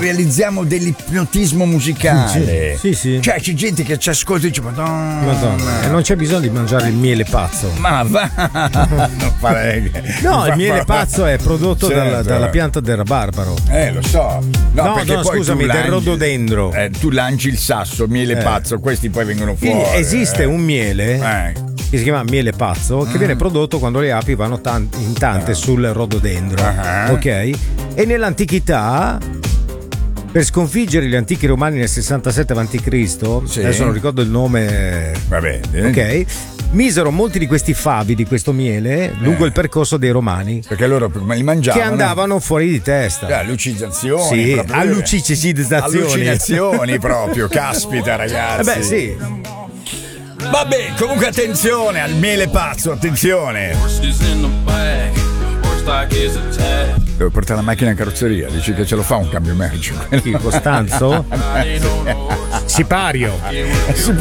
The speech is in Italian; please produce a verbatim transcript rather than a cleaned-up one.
realizziamo dell'ipnotismo musicale. Sì, sì, sì. Cioè c'è gente che ci ascolta e dice Madonna, Madonna. E non c'è bisogno di mangiare il miele pazzo. ma va non farei. No, il miele pazzo è prodotto Certo. dalla, dalla pianta del rabarbaro. Eh lo so. No, No, perché no, poi scusami, tu del lanci- rododendro. eh, tu lanci il sasso, miele Eh. pazzo, questi poi vengono fuori. Quindi esiste eh. un miele Eh. che si chiama miele pazzo, che Mm. viene prodotto quando le api vanno tan- in tante sul rododendro. Ah. Ok? E nell'antichità, per sconfiggere gli antichi romani nel sessantasette avanti Cristo, Sì. adesso non ricordo il nome, Va bene. ok? Misero molti di questi favi di questo miele lungo Eh. il percorso dei romani, Perché loro prima li mangiavano. che andavano fuori di testa. Eh, allucinazioni. Sì, proprio. allucicizzazioni. Allucinazioni proprio, caspita ragazzi. Eh beh, sì. Vabbè, comunque attenzione al miele pazzo, attenzione. Devo portare la macchina in carrozzeria, dici che ce lo fa un cambio merci. Chi, Costanzo? Sipario. Si